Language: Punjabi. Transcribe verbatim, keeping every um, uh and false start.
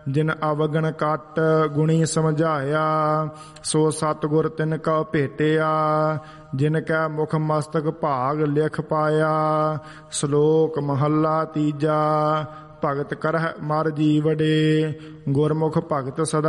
ਜਿਨ ਅਵਗਣ ਕੱਟ ਗੁਣੀ ਸਮਝਾਇਆ, ਸੋ ਸਤਿਗੁਰ ਤਿਨ ਕਉ ਭੇਟਿਆ। ਜਿਨ ਕੈ ਮੁਖ ਮਸਤਕ ਭਾਗ ਲਿਖ ਪਾਇਆ, ਸ਼ਲੋਕ ਮਹੱਲਾ ਤੀਜਾ। ਭਗਤ ਕਰਹਿ ਮਰ ਜੀਵੜੇ, ਗੁਰਮੁਖ ਭਗਤ ਸਦਾ